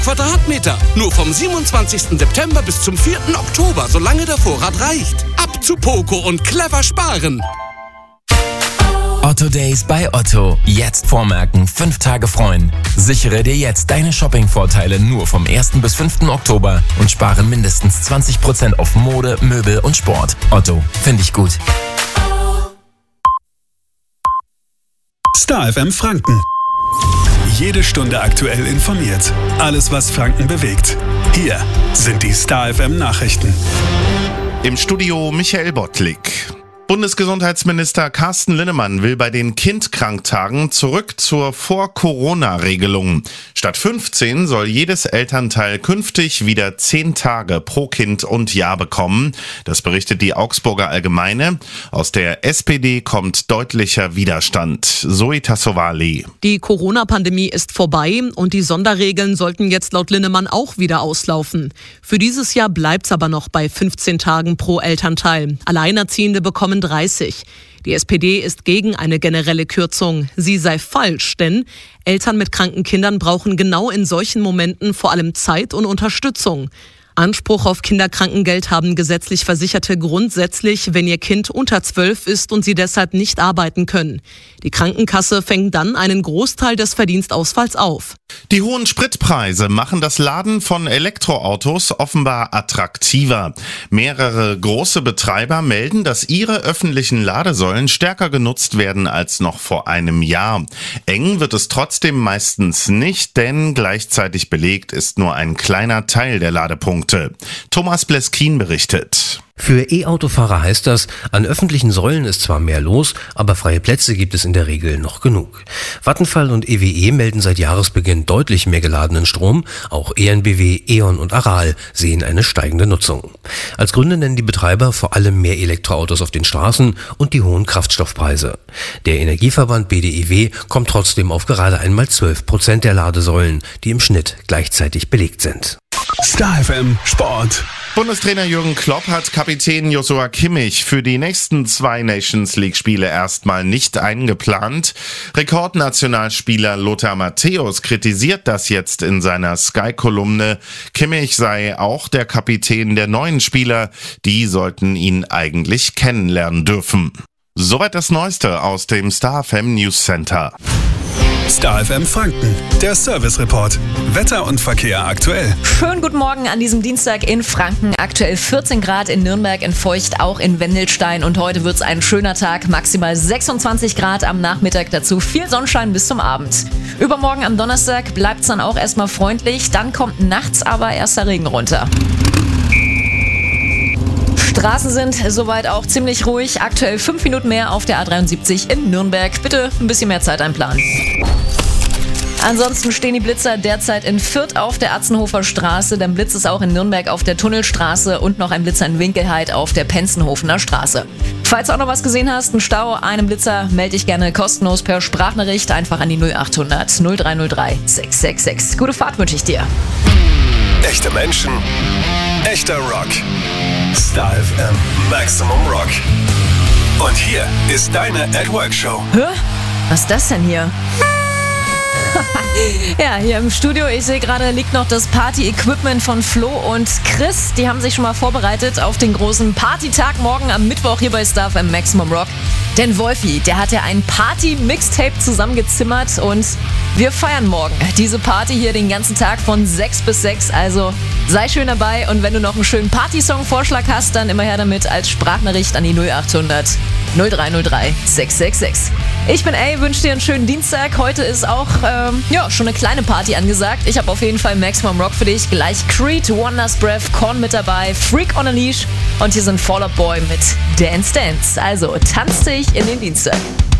Quadratmeter. Nur vom 27. September bis zum 4. Oktober, solange der Vorrat reicht. Ab zu Poco und clever sparen. Otto Days bei Otto. Jetzt vormerken, 5 Tage freuen. Sichere dir jetzt deine Shopping-Vorteile nur vom 1. bis 5. Oktober und spare mindestens 20% auf Mode, Möbel und Sport. Otto, finde ich gut. Star FM Franken. Jede Stunde aktuell informiert. Alles, was Franken bewegt. Hier sind die Star FM Nachrichten. Im Studio Michael Bottlik. Bundesgesundheitsminister Carsten Linnemann will bei den Kindkranktagen zurück zur Vor-Corona-Regelung. Statt 15 soll jedes Elternteil künftig wieder 10 Tage pro Kind und Jahr bekommen. Das berichtet die Augsburger Allgemeine. Aus der SPD kommt deutlicher Widerstand. Zoe Tassovali. Die Corona-Pandemie ist vorbei und die Sonderregeln sollten jetzt laut Linnemann auch wieder auslaufen. Für dieses Jahr bleibt's aber noch bei 15 Tagen pro Elternteil. Alleinerziehende bekommen 30. Die SPD ist gegen eine generelle Kürzung. Sie sei falsch, denn Eltern mit kranken Kindern brauchen genau in solchen Momenten vor allem Zeit und Unterstützung. Anspruch auf Kinderkrankengeld haben gesetzlich Versicherte grundsätzlich, wenn ihr Kind unter 12 ist und sie deshalb nicht arbeiten können. Die Krankenkasse fängt dann einen Großteil des Verdienstausfalls auf. Die hohen Spritpreise machen das Laden von Elektroautos offenbar attraktiver. Mehrere große Betreiber melden, dass ihre öffentlichen Ladesäulen stärker genutzt werden als noch vor einem Jahr. Eng wird es trotzdem meistens nicht, denn gleichzeitig belegt ist nur ein kleiner Teil der Ladepunkte. Thomas Bleskin berichtet. Für E-Autofahrer heißt das, an öffentlichen Säulen ist zwar mehr los, aber freie Plätze gibt es in der Regel noch genug. Vattenfall und EWE melden seit Jahresbeginn deutlich mehr geladenen Strom. Auch EnBW, E.ON und Aral sehen eine steigende Nutzung. Als Gründe nennen die Betreiber vor allem mehr Elektroautos auf den Straßen und die hohen Kraftstoffpreise. Der Energieverband BDEW kommt trotzdem auf gerade einmal 12% der Ladesäulen, die im Schnitt gleichzeitig belegt sind. Star FM Sport. Bundestrainer Jürgen Klopp hat Kapitän Joshua Kimmich für die nächsten 2 Nations-League-Spiele erstmal nicht eingeplant. Rekordnationalspieler Lothar Matthäus kritisiert das jetzt in seiner Sky-Kolumne. Kimmich sei auch der Kapitän der neuen Spieler. Die sollten ihn eigentlich kennenlernen dürfen. Soweit das Neueste aus dem Star FM News Center. Star FM Franken, der Service Report. Wetter und Verkehr aktuell. Schönen guten Morgen an diesem Dienstag in Franken. Aktuell 14 Grad in Nürnberg, in Feucht, auch in Wendelstein. Und heute wird es ein schöner Tag, maximal 26 Grad am Nachmittag. Dazu viel Sonnenschein bis zum Abend. Übermorgen am Donnerstag bleibt es dann auch erstmal freundlich. Dann kommt nachts aber erster Regen runter. Straßen sind soweit auch ziemlich ruhig. Aktuell 5 Minuten mehr auf der A73 in Nürnberg. Bitte ein bisschen mehr Zeit einplanen. Ansonsten stehen die Blitzer derzeit in Fürth auf der Atzenhofer Straße. Dann blitzt es auch in Nürnberg auf der Tunnelstraße und noch ein Blitzer in Winkelheit auf der Penzenhofener Straße. Falls du auch noch was gesehen hast, einen Stau, einen Blitzer, melde dich gerne kostenlos per Sprachnachricht einfach an die 0800 0303 666. Gute Fahrt wünsche ich dir. Echte Menschen, echter Rock. Star FM Maximum Rock. Und hier ist deine At-Work-Show. Hä? Was ist das denn hier? Ja, hier im Studio, ich sehe gerade, liegt noch das Party-Equipment von Flo und Chris. Die haben sich schon mal vorbereitet auf den großen Partytag morgen am Mittwoch hier bei Star FM Maximum Rock. Denn Wolfi, der hat ja ein Party-Mixtape zusammengezimmert und wir feiern morgen diese Party hier den ganzen Tag von 6 bis 6. Also sei schön dabei und wenn du noch einen schönen Party-Song-Vorschlag hast, dann immer her damit als Sprachnachricht an die 0800 0303 666. Ich bin A, wünsche dir einen schönen Dienstag. Heute ist auch schon eine kleine Party angesagt. Ich habe auf jeden Fall Maximum Rock für dich. Gleich Creed, Wonders Breath, Korn mit dabei, Freak on a Leash und hier sind Fall Out Boy mit Dance Dance. Also tanz dich in den Dienstag.